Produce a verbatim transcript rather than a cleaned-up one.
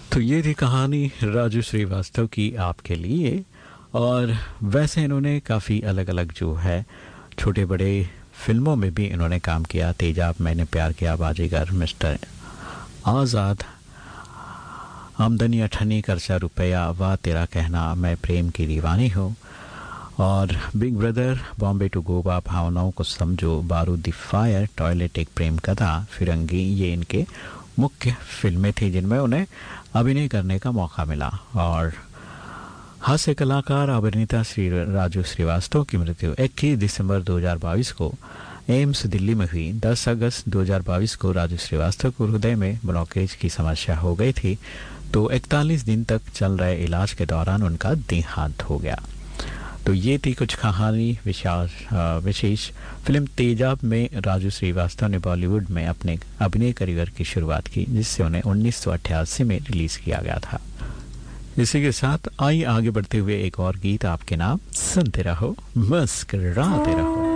तो ये थी कहानी राजू श्रीवास्तव की आपके लिए। और वैसे इन्होंने काफ़ी अलग अलग जो है छोटे बड़े फिल्मों में भी इन्होंने काम किया। तेजाब, मैंने प्यार किया, बाजीगर, मिस्टर आज़ाद, आमदनी अठन्नी, खर्चा रुपया, वाह तेरा कहना, मैं प्रेम की दीवानी हूँ, और big brother, Bombay to Goa, भावनाओं को समझो, बारूद दी फायर, टॉयलेट, एक प्रेम कथा, फिरंगी, ये इनके मुख्य फिल्में थी जिनमें उन्हें अभिनय करने का मौका मिला। और हास्य कलाकार अभिनेता श्री राजू श्रीवास्तव की मृत्यु इक्कीस दिसंबर दो हज़ार बाईस को एम्स दिल्ली में हुई। दस अगस्त दो हज़ार बाईस को राजू श्रीवास्तव को हृदय में ब्लॉकेज की समस्या हो गई थी, तो इकतालीस दिन तक चल रहे इलाज के दौरान उनका देहांत हो गया। तो ये थी कुछ कहानी विशेष विशेष फिल्म तेजाब में राजू श्रीवास्तव ने बॉलीवुड में अपने अभिनय करियर की शुरुआत की, जिससे उन्हें उन्नीस सौ अट्ठासी में रिलीज किया गया था। इसी के साथ आइए आगे बढ़ते हुए एक और गीत आपके नाम सुनते रहो, मुस्कुराते रहो।